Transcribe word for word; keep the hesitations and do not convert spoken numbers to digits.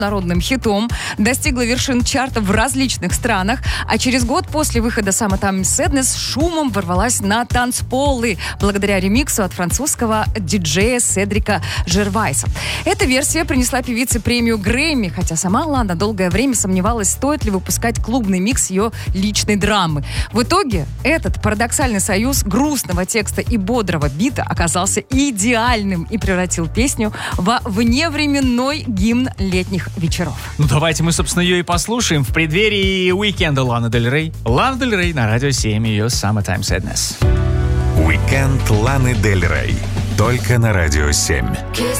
народным хитом, достигла вершин чарта в различных странах, а через год после выхода Summertime Sadness шумом ворвалась на танцполы благодаря ремиксу от французского диджея Седрика Жервайса. Эта версия принесла певице премию Грэмми, хотя сама Лана долгое время сомневалась, стоит ли выпускать клубный микс ее личной драмы. В итоге этот парадоксальный союз грустного текста и бодрого бита оказался идеальным и превратил песню во вневременной гимн летних вечеров. Ну давайте мы, собственно, ее и послушаем в преддверии уикенда Ланы Дель Рей. Лана Дель Рей на Радио семь, ее Summertime Sadness. Уикенд Ланы Дель Рей. Только на Радио семь.